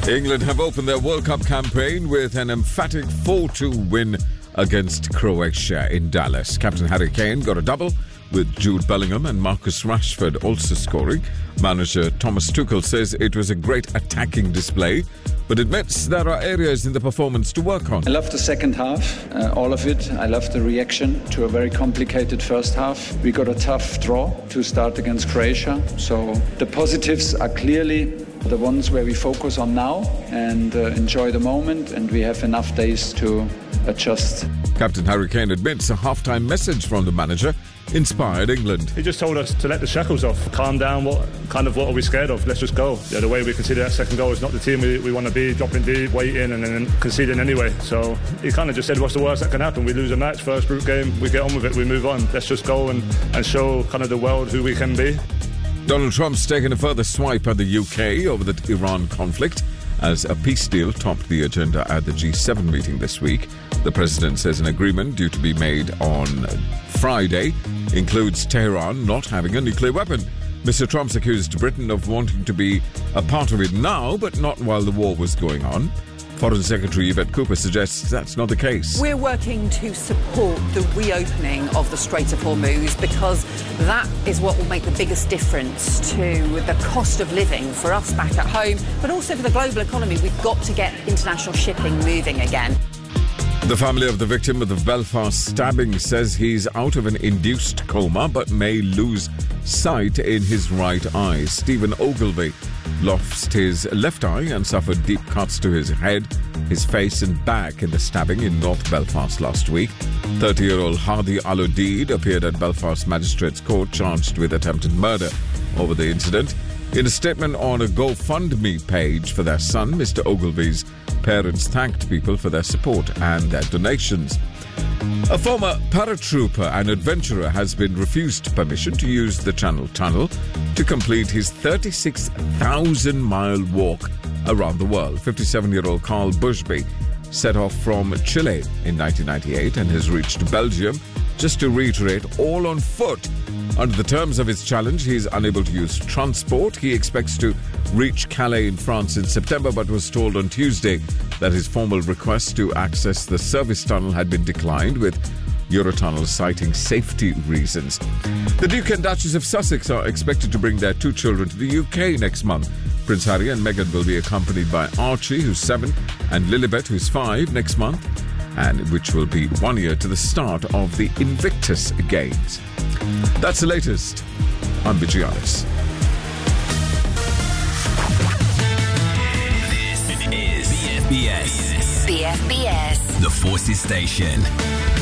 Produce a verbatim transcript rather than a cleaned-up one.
England have opened their World Cup campaign with an emphatic four two win against Croatia in Dallas. Captain Harry Kane got a double, with Jude Bellingham and Marcus Rashford also scoring. Manager Thomas Tuchel says it was a great attacking display, but admits there are areas in the performance to work on. I love the second half, uh, all of it. I love the reaction to a very complicated first half. We got a tough draw to start against Croatia, so the positives are clearly the ones where we focus on now and uh, enjoy the moment, and we have enough days to adjust. Captain Harry Kane admits a half-time message from the manager inspired England. He just told us to let the shackles off, calm down, what kind of what are we scared of, let's just go. Yeah, the way we consider that second goal is not the team we, we want to be, dropping deep, waiting and then conceding anyway. So he kind of just said, what's the worst that can happen? We lose a match, first group game, we get on with it, we move on. Let's just go and, and show kind of the world who we can be. Donald Trump's taken a further swipe at the U K over the Iran conflict as a peace deal topped the agenda at the G seven meeting this week. The president says an agreement due to be made on Friday includes Tehran not having a nuclear weapon. Mister Trump's accused Britain of wanting to be a part of it now, but not while the war was going on. Foreign Secretary Yvette Cooper suggests that's not the case. We're working to support the reopening of the Strait of Hormuz because that is what will make the biggest difference to the cost of living for us back at home, but also for the global economy. We've got to get international shipping moving again. The family of the victim of the Belfast stabbing says he's out of an induced coma but may lose sight in his right eye. Stephen Ogilvie lost his left eye and suffered deep cuts to his head, his face and back in the stabbing in North Belfast last week. thirty-year-old Hadi Al-Odeed appeared at Belfast Magistrates Court charged with attempted murder over the incident. In a statement on a GoFundMe page for their son, Mister Ogilvie's parents thanked people for their support and their donations. A former paratrooper and adventurer has been refused permission to use the Channel Tunnel to complete his thirty-six thousand mile walk around the world. fifty-seven-year-old Carl Bushby set off from Chile in nineteen ninety-eight and has reached Belgium, just to reiterate, all on foot. Under the terms of his challenge, he is unable to use transport. He expects to reach Calais in France in September, but was told on Tuesday that his formal request to access the service tunnel had been declined, with Eurotunnel citing safety reasons. The Duke and Duchess of Sussex are expected to bring their two children to the U K next month. Prince Harry and Meghan will be accompanied by Archie, who's seven, and Lilibet, who's five, next month, and which will be one year to the start of the Invictus Games. That's the latest. I'm Vigianis. This is B F B S. B F B S. The Forces Station.